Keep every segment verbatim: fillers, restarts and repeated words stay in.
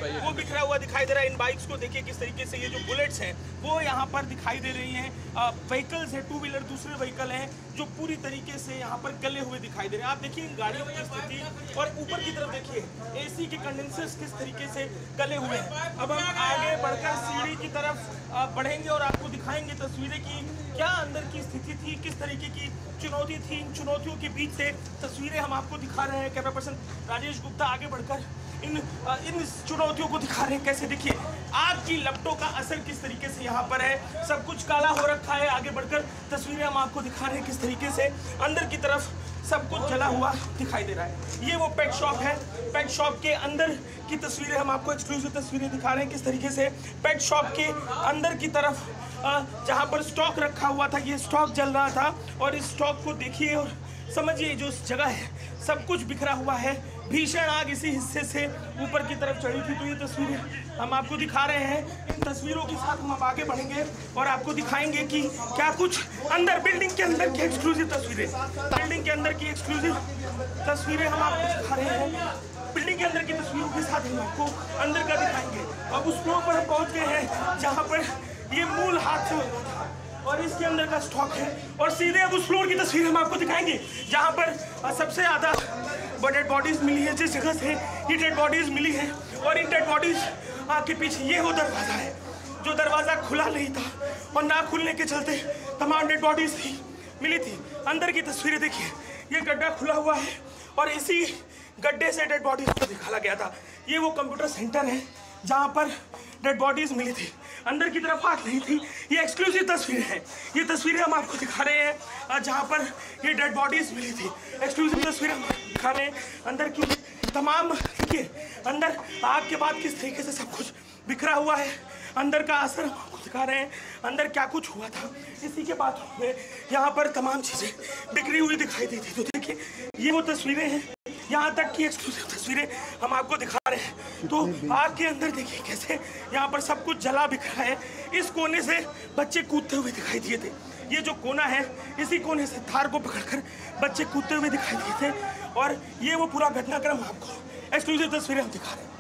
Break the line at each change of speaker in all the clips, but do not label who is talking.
वो बिखरा हुआ दिखाई दे रहा है। इन बाइक्स को देखिए किस तरीके से ये जो बुलेट्स हैं वो यहाँ पर दिखाई दे रही हैं। व्हीकल्स है, टू व्हीलर दूसरे व्हीकल हैं जो पूरी तरीके से यहाँ पर गले हुए दिखाई दे रहे हैं। आप देखिए इन गाड़ियों की स्थिति, और ऊपर की तरफ देखिए एसी के कंडेंसर्स किस तरीके से गले हुए हैं। अब हम आगे बढ़कर सीढ़ी की तरफ बढ़ेंगे और आपको दिखाएंगे तस्वीरें की क्या अंदर की स्थिति थी, किस तरीके की चुनौती थी। इन चुनौतियों के बीच से तस्वीरें हम आपको दिखा रहे हैं। कैमरा पर्सन राजेश गुप्ता आगे बढ़कर इन इन चुनौतियों को दिखा रहे हैं। कैसे देखिए आग की लपटों का असर किस तरीके से यहाँ पर है, सब कुछ काला हो रखा है। आगे बढ़कर तस्वीरें हम आपको दिखा रहे हैं किस तरीके से अंदर की तरफ सब कुछ जला हुआ दिखाई दे रहा है। ये वो पेट शॉप है, पेट शॉप के अंदर की तस्वीरें हम आपको एक्सक्लूसिव तस्वीरें दिखा रहे हैं किस तरीके से पेट शॉप के अंदर की तरफ जहाँ पर स्टॉक रखा हुआ था, ये स्टॉक जल रहा था। और इस स्टॉक को देखिए और समझिए जो जगह है सब कुछ बिखरा हुआ है। भीषण आग इसी हिस्से से ऊपर की तरफ चढ़ी थी। तो ये तस्वीरें हम आपको दिखा रहे हैं। इन तस्वीरों के साथ हम आगे बढ़ेंगे और आपको दिखाएंगे कि क्या कुछ अंदर बिल्डिंग के अंदर की एक्सक्लूसिव तस्वीरें बिल्डिंग के अंदर की एक्सक्लूसिव तस्वीरें हम आपको दिखा रहे हैं। बिल्डिंग के अंदर की तस्वीरों के साथ हम आपको अंदर का दिखाएंगे। अब उस फ्लोर पर हम पहुंच गए हैं जहाँ पर ये मूल हादसा हुआ था और इसके अंदर का स्टॉक है। और सीधे अब उस फ्लोर की तस्वीर हम आपको दिखाएंगे जहाँ पर सबसे ज़्यादा डेड बॉडीज मिली है। जिस जगह से ये डेड बॉडीज मिली है और इन डेड बॉडीज के पीछे ये वो दरवाज़ा है जो दरवाज़ा खुला नहीं था और ना खुलने के चलते तमाम डेड बॉडीज थी मिली थी। अंदर की तस्वीरें देखिए, ये गड्ढा खुला हुआ है और इसी गड्ढे से डेड बॉडीज को निकाला गया था। ये वो कंप्यूटर सेंटर है जहाँ पर डेड बॉडीज मिली थी, अंदर की तरफ आग नहीं थी। ये एक्सक्लूसिव तस्वीरें हैं, ये तस्वीरें हम आपको दिखा रहे हैं जहाँ पर ये डेड बॉडीज मिली थी। एक्सक्लूसिव तस्वीरें हम दिखा रहे हैं अंदर की तमाम। देखिए अंदर आग के बाद किस तरीके से सब कुछ बिखरा हुआ है, अंदर का असर हम आपको दिखा रहे हैं। अंदर क्या कुछ हुआ था इसी के बाद में यहाँ पर तमाम चीज़ें बिखरी हुई दिखाई दी थी। तो देखिए ये वो तस्वीरें हैं, यहाँ तक की एक्सक्लूसिव तस्वीरें हम आपको दिखा रहे हैं। तो आग के अंदर देखिए कैसे यहाँ पर सब कुछ जला बिखरा है। इस कोने से बच्चे कूदते हुए दिखाई दिए थे। ये जो कोना है इसी कोने से थार को पकड़कर बच्चे कूदते हुए दिखाई दिए थे। और ये वो पूरा घटनाक्रम आपको एक्सक्लूसिव तस्वीरें हम दिखा रहे हैं।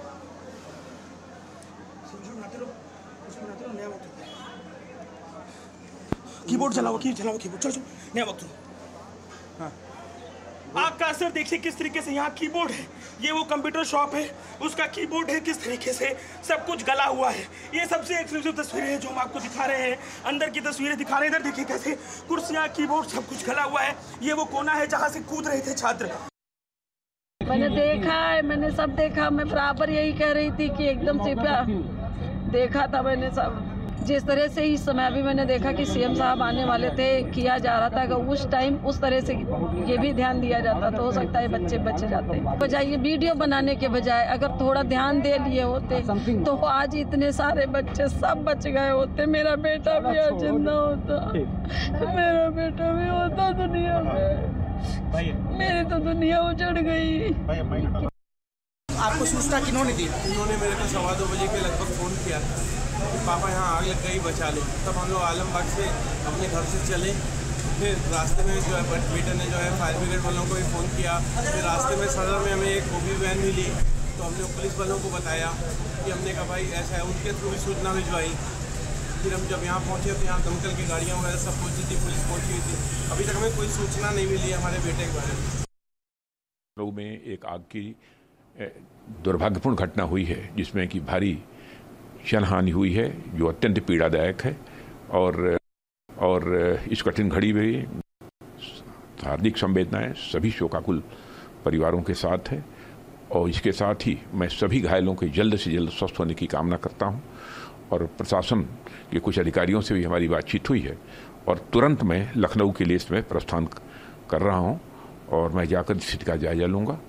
कीबोर्ड चलाओ की चलाओ कीबोर्ड चलो नया वक्त। हाँ आग का असर देखिए किस तरीके से यहाँ कीबोर्ड है, ये वो कंप्यूटर शॉप है उसका कीबोर्ड है, किस तरीके से सब कुछ गला हुआ है। ये सबसे एक्सक्लूसिव तस्वीरें हैं जो हम आपको दिखा रहे हैं। अंदर की तस्वीरें दिखा रहे हैं। इधर देखिए कैसे कुर्सियाँ कीबोर्ड सब कुछ गला हुआ है। ये वो कोना है जहाँ से कूद रहे थे छात्र।
मैंने देखा है, मैंने सब देखा। मैं बराबर यही कह रही थी कि एकदम से देखा था मैंने सब। जिस तरह से इस समय अभी मैंने देखा कि सीएम साहब आने वाले थे, किया जा रहा था, अगर उस टाइम उस तरह से ये भी ध्यान दिया जाता तो हो सकता है बच्चे बच जाते। बजाय ये वीडियो बनाने के बजाय अगर थोड़ा ध्यान दे लिए होते तो आज इतने सारे बच्चे सब बच गए होते। मेरा बेटा भी आज जिंदा होता, मेरा बेटा भी होता दुनिया में। मेरी तो दुनिया उजड़ गई।
आपको सूचना किन्होंने दी?
उन्होंने मेरे को सवा दो बजे के लगभग फ़ोन किया कि पापा यहाँ आग लग गई, बचा ले। तब हम लोग आलमबाग से अपने घर से चले। फिर रास्ते में जो है बेटे ने जो है फायर ब्रिगेड वालों को भी फ़ोन किया। फिर रास्ते में सदर में हमें एक ओबी वैन मिली तो हमने पुलिस वालों को बताया कि हमने कहा भाई ऐसा है, उनके थ्रू भी सूचना भिजवाई। फिर हम जब यहाँ पहुँचे तो यहाँ दमकल की गाड़ियाँ वगैरह सब पहुँची थी, पुलिस पहुँची हुई थी। अभी तक हमें कोई सूचना नहीं मिली हमारे बेटे के बारे में।
लोग में एक आग की दुर्भाग्यपूर्ण घटना हुई है जिसमें कि भारी जनहानि हुई है जो अत्यंत पीड़ादायक है। और और इस कठिन घड़ी में हार्दिक संवेदनाएं सभी शोकाकुल परिवारों के साथ है। और इसके साथ ही मैं सभी घायलों के जल्द से जल्द स्वस्थ होने की कामना करता हूं। और प्रशासन के कुछ अधिकारियों से भी हमारी बातचीत हुई है और तुरंत मैं लखनऊ के लिए इसमें प्रस्थान कर रहा हूं और मैं जाकर स्थिति का जायजा लूँगा।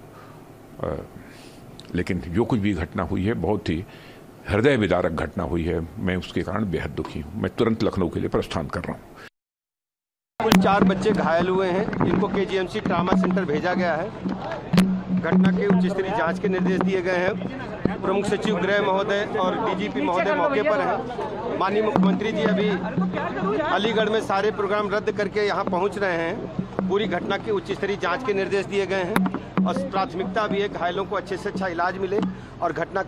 लेकिन जो कुछ भी घटना हुई है बहुत ही हृदय विदारक घटना हुई है। मैं उसके कारण बेहद दुखी हूँ। मैं तुरंत लखनऊ के लिए प्रस्थान कर रहा हूँ।
कुल चार बच्चे घायल हुए हैं, इनको केजीएमसी ट्रामा सेंटर भेजा गया है। घटना के उच्च स्तरीय जांच के निर्देश दिए गए हैं। प्रमुख सचिव गृह महोदय और डीजीपी महोदय मौके पर हैं। माननीय मुख्यमंत्री जी अभी अलीगढ़ में सारे प्रोग्राम रद्द करके यहाँ पहुँच रहे हैं। पूरी घटना के उच्च स्तरीय जाँच के निर्देश दिए गए हैं और प्राथमिकता भी है घायलों को अच्छे से अच्छा इलाज मिले और घटना